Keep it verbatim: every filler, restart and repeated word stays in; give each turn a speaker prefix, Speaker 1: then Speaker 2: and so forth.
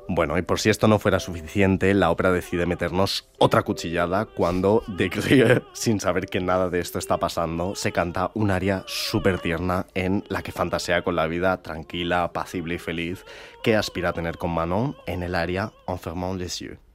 Speaker 1: Bueno, y por si esto no fuera suficiente, la ópera decide meternos otra cuchillada cuando de Grieux, sin saber que nada de esto está pasando, se canta un aria súper tierna en la que fantasea con la vida tranquila, apacible y feliz que aspira a tener con Manon en el aria En fermant les yeux.